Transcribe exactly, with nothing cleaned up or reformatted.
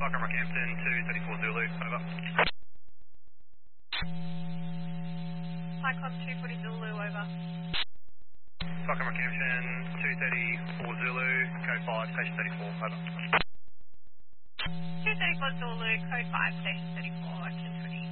Falcon Rockhampton, two thirty-four Zulu, over. Cyclone two forty Zulu, over. Falcon Rockhampton, two thirty-four Zulu, code five, station thirty-four, over. two thirty-four Zulu, code five, station thirty-four, ten twenty.